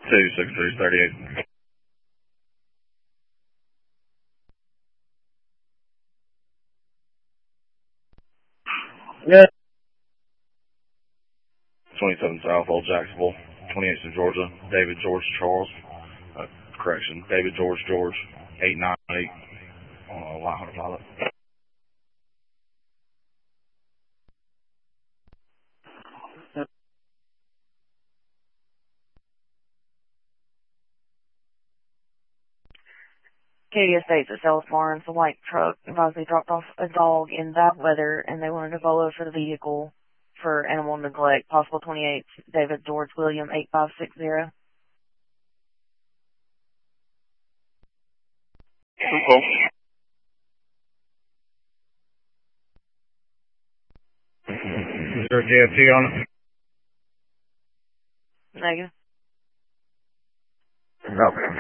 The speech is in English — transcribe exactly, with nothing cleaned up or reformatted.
two six three thirty-eight. Yeah. twenty-seven South Old Jacksonville, twenty-eighth of Georgia, David George Charles. Uh, correction, David George George, eight nine eight. Uh, White Hunter Pilot. Katie Estates at Sells Farms, a white truck advised they dropped off a dog in bad weather and they wanted a Volo for the vehicle for animal neglect. Possible twenty-eight, David George William, eight five six zero. Okay. Is there a J F T on it? Negative. Okay.